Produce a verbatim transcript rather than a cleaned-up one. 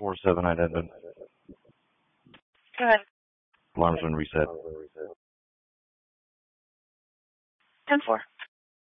four seven identified. Go ahead. Alarm's been reset. ten four.